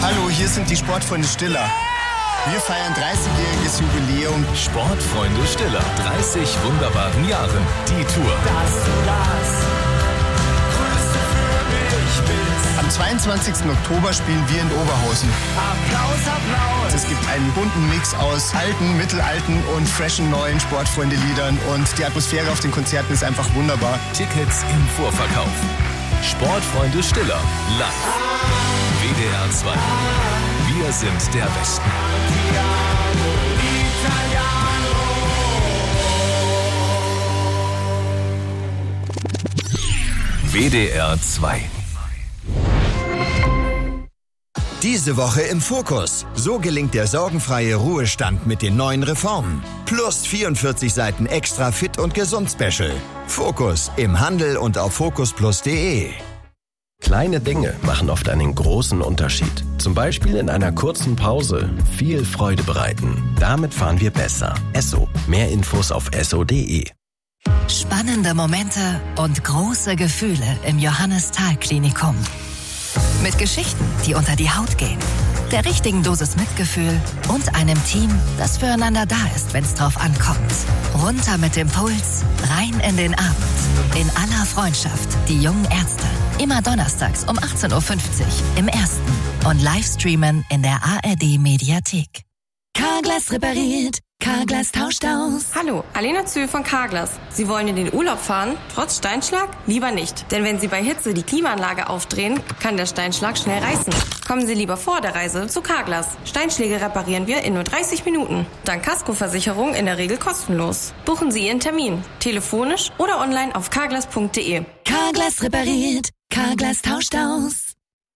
Hallo, hier sind die Sportfreunde Stiller. Wir feiern 30-jähriges Jubiläum. Sportfreunde Stiller, 30 wunderbaren Jahren. Die Tour. Dass du das Größte für mich bist. Am 22. Oktober spielen wir in Oberhausen. Applaus, Applaus. Es gibt einen bunten Mix aus alten, mittelalten und freshen neuen Sportfreunde-Liedern. Und die Atmosphäre auf den Konzerten ist einfach wunderbar. Tickets im Vorverkauf. Sportfreunde Stiller, live. WDR 2. Wir sind der Westen. WDR 2. Diese Woche im Fokus. So gelingt der sorgenfreie Ruhestand mit den neuen Reformen. Plus 44 Seiten extra Fit und Gesund Special. Fokus im Handel und auf focusplus.de. Kleine Dinge machen oft einen großen Unterschied. Zum Beispiel in einer kurzen Pause viel Freude bereiten. Damit fahren wir besser. Esso. Mehr Infos auf esso.de. Spannende Momente und große Gefühle im Johannes-Thal-Klinikum. Mit Geschichten, die unter die Haut gehen. Der richtigen Dosis Mitgefühl und einem Team, das füreinander da ist, wenn es drauf ankommt. Runter mit dem Puls, rein in den Abend. In aller Freundschaft, die jungen Ärzte. Immer donnerstags um 18.50 Uhr im Ersten. Und Livestreamen in der ARD-Mediathek. Carglass repariert. Carglass tauscht aus. Hallo, Alena Zühl von Carglass. Sie wollen in den Urlaub fahren, trotz Steinschlag? Lieber nicht. Denn wenn Sie bei Hitze die Klimaanlage aufdrehen, kann der Steinschlag schnell reißen. Kommen Sie lieber vor der Reise zu Carglass. Steinschläge reparieren wir in nur 30 Minuten. Dank Kaskoversicherung in der Regel kostenlos. Buchen Sie Ihren Termin. Telefonisch oder online auf carglass.de. Carglass repariert. Carglass tauscht aus.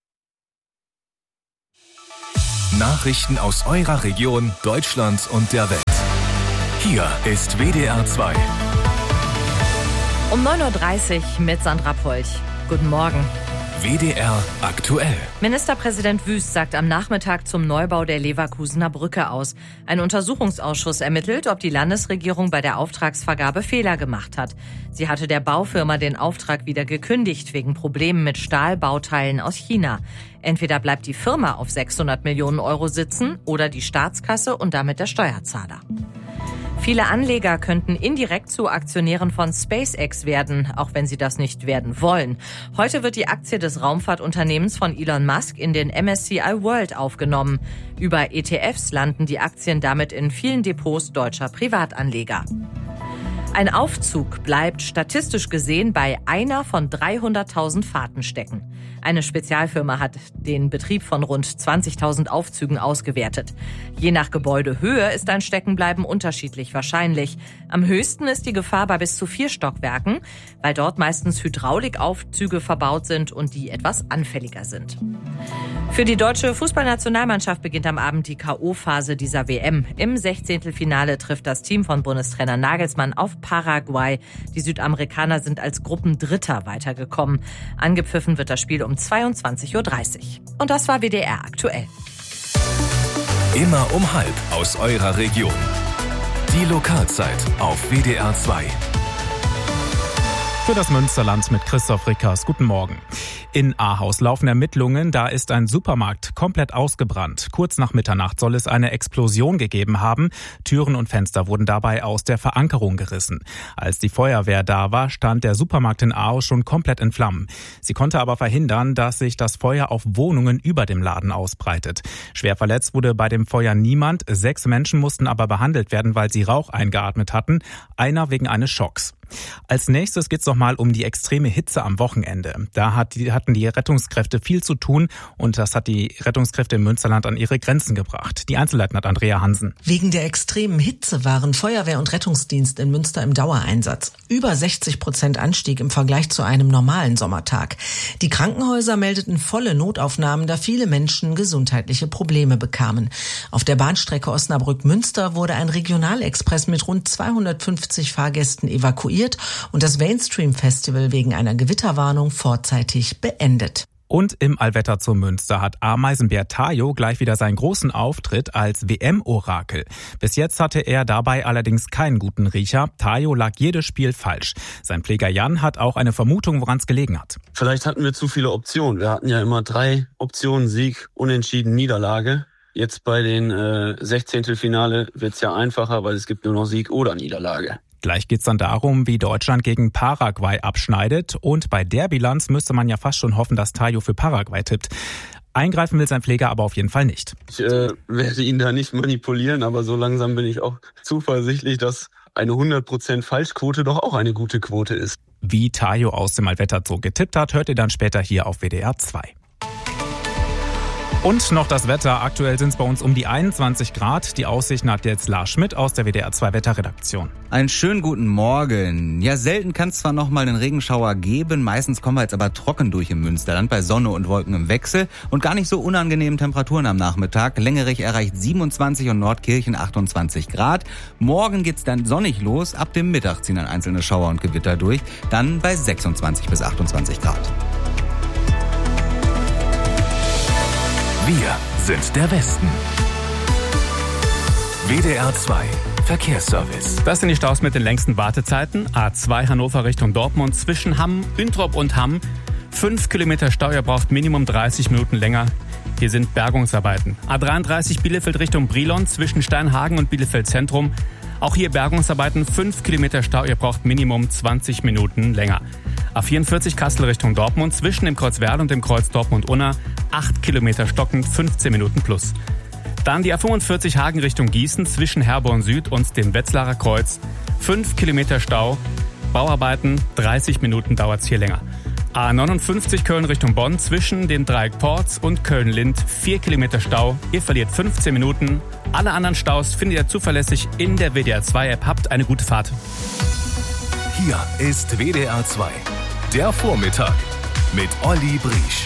Nachrichten aus eurer Region, Deutschlands und der Welt. Hier ist WDR 2. Um 9.30 Uhr mit Sandra Polch. Guten Morgen. WDR aktuell. Ministerpräsident Wüst sagt am Nachmittag zum Neubau der Leverkusener Brücke aus. Ein Untersuchungsausschuss ermittelt, ob die Landesregierung bei der Auftragsvergabe Fehler gemacht hat. Sie hatte der Baufirma den Auftrag wieder gekündigt wegen Problemen mit Stahlbauteilen aus China. Entweder bleibt die Firma auf 600 Millionen Euro sitzen oder die Staatskasse und damit der Steuerzahler. Viele Anleger könnten indirekt zu Aktionären von SpaceX werden, auch wenn sie das nicht werden wollen. Heute wird die Aktie des Raumfahrtunternehmens von Elon Musk in den MSCI World aufgenommen. Über ETFs landen die Aktien damit in vielen Depots deutscher Privatanleger. Ein Aufzug bleibt statistisch gesehen bei einer von 300.000 Fahrten stecken. Eine Spezialfirma hat den Betrieb von rund 20.000 Aufzügen ausgewertet. Je nach Gebäudehöhe ist ein Steckenbleiben unterschiedlich wahrscheinlich. Am höchsten ist die Gefahr bei bis zu 4 Stockwerken, weil dort meistens Hydraulikaufzüge verbaut sind und die etwas anfälliger sind. Für die deutsche Fußballnationalmannschaft beginnt am Abend die K.O.-Phase dieser WM. Im 16. Finale trifft das Team von Bundestrainer Nagelsmann auf Paraguay. Die Südamerikaner sind als Gruppendritter weitergekommen. Angepfiffen wird das Spiel um 22.30 Uhr. Und das war WDR aktuell. Immer um 12:30 aus eurer Region. Die Lokalzeit auf WDR 2. Für das Münsterland mit Christoph Rickers. Guten Morgen. In Ahaus laufen Ermittlungen, da ist ein Supermarkt komplett ausgebrannt. Kurz nach Mitternacht soll es eine Explosion gegeben haben. Türen und Fenster wurden dabei aus der Verankerung gerissen. Als die Feuerwehr da war, stand der Supermarkt in Ahaus schon komplett in Flammen. Sie konnte aber verhindern, dass sich das Feuer auf Wohnungen über dem Laden ausbreitet. Schwer verletzt wurde bei dem Feuer niemand. 6 Menschen mussten aber behandelt werden, weil sie Rauch eingeatmet hatten. Einer wegen eines Schocks. Als nächstes geht's nochmal um die extreme Hitze am Wochenende. Da hatten die Rettungskräfte viel zu tun und das hat die Rettungskräfte im Münsterland an ihre Grenzen gebracht. Die Einzelheiten hat Andrea Hansen. Wegen der extremen Hitze waren Feuerwehr und Rettungsdienst in Münster im Dauereinsatz. Über 60% Anstieg im Vergleich zu einem normalen Sommertag. Die Krankenhäuser meldeten volle Notaufnahmen, da viele Menschen gesundheitliche Probleme bekamen. Auf der Bahnstrecke Osnabrück-Münster wurde ein Regionalexpress mit rund 250 Fahrgästen evakuiert und das Mainstream Festival wegen einer Gewitterwarnung vorzeitig beendet. Und im Allwetter zu Münster hat Ameisenbär Tayo gleich wieder seinen großen Auftritt als WM-Orakel. Bis jetzt hatte er dabei allerdings keinen guten Riecher. Tayo lag jedes Spiel falsch. Sein Pfleger Jan hat auch eine Vermutung, woran es gelegen hat. Vielleicht hatten wir zu viele Optionen. Wir hatten ja immer 3 Optionen: Sieg, Unentschieden, Niederlage. Jetzt bei den 16. wird's ja einfacher, weil es gibt nur noch Sieg oder Niederlage. Gleich geht's dann darum, wie Deutschland gegen Paraguay abschneidet. Und bei der Bilanz müsste man ja fast schon hoffen, dass Tayo für Paraguay tippt. Eingreifen will sein Pfleger aber auf jeden Fall nicht. Ich werde ihn da nicht manipulieren, aber so langsam bin ich auch zuversichtlich, dass eine 100% Falschquote doch auch eine gute Quote ist. Wie Tayo aus dem Allwetter so getippt hat, hört ihr dann später hier auf WDR 2. Und noch das Wetter. Aktuell sind es bei uns um die 21 Grad. Die Aussichten hat jetzt Lars Schmidt aus der WDR 2 Wetterredaktion. Einen schönen guten Morgen. Ja, selten kann es zwar noch mal einen Regenschauer geben, meistens kommen wir jetzt aber trocken durch im Münsterland bei Sonne und Wolken im Wechsel und gar nicht so unangenehmen Temperaturen am Nachmittag. Längerich erreicht 27 und Nordkirchen 28 Grad. Morgen geht's dann sonnig los. Ab dem Mittag ziehen dann einzelne Schauer und Gewitter durch. Dann bei 26 bis 28 Grad. Wir sind der Westen. WDR 2 Verkehrsservice. Das sind die Staus mit den längsten Wartezeiten. A2 Hannover Richtung Dortmund zwischen Hamm, Üntrop und Hamm. 5 Kilometer Stau, ihr braucht Minimum 30 Minuten länger. Hier sind Bergungsarbeiten. A33 Bielefeld Richtung Brilon zwischen Steinhagen und Bielefeld Zentrum. Auch hier Bergungsarbeiten, 5 Kilometer Stau, ihr braucht Minimum 20 Minuten länger. A44 Kassel Richtung Dortmund zwischen dem Kreuz Werl und dem Kreuz Dortmund-Unna. 8 Kilometer stockend, 15 Minuten plus. Dann die A45 Hagen Richtung Gießen zwischen Herborn Süd und dem Wetzlarer Kreuz. 5 Kilometer Stau, Bauarbeiten, 30 Minuten dauert es hier länger. A59 Köln Richtung Bonn zwischen dem Dreieck Porz und Köln-Lind. 4 Kilometer Stau, ihr verliert 15 Minuten. Alle anderen Staus findet ihr zuverlässig in der WDR 2 App. Habt eine gute Fahrt. Hier ist WDR 2, der Vormittag mit Olli Briesch.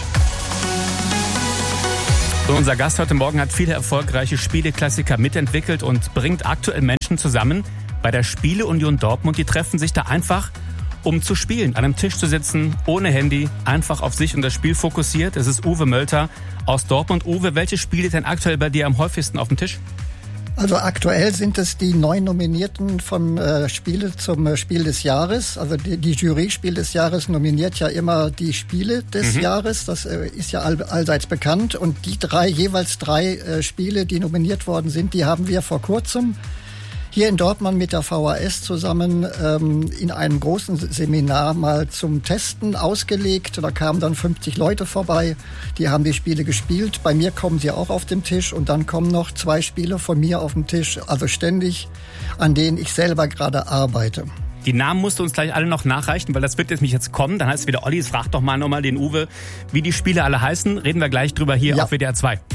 So, unser Gast heute Morgen hat viele erfolgreiche Spieleklassiker mitentwickelt und bringt aktuell Menschen zusammen. Bei der Spieleunion Dortmund, die treffen sich da einfach, um zu spielen, an einem Tisch zu sitzen, ohne Handy, einfach auf sich und das Spiel fokussiert. Es ist Uwe Mölter aus Dortmund. Uwe, welche Spiele denn aktuell bei dir am häufigsten auf dem Tisch? Also aktuell sind es die 9 Nominierten von Spiele zum Spiel des Jahres. Also die Jury Spiel des Jahres nominiert ja immer die Spiele des Jahres. Das ist ja allseits bekannt. Und die jeweils drei Spiele, die nominiert worden sind, die haben wir vor kurzem hier in Dortmund mit der VHS zusammen in einem großen Seminar mal zum Testen ausgelegt. Da kamen dann 50 Leute vorbei, die haben die Spiele gespielt. Bei mir kommen sie auch auf den Tisch und dann kommen noch 2 Spiele von mir auf den Tisch, also ständig, an denen ich selber gerade arbeite. Die Namen musst du uns gleich alle noch nachreichen, weil das wird nämlich jetzt kommen. Dann heißt es wieder, Olli, frag doch mal nochmal den Uwe, wie die Spiele alle heißen. Reden wir gleich drüber hier auf WDR 2.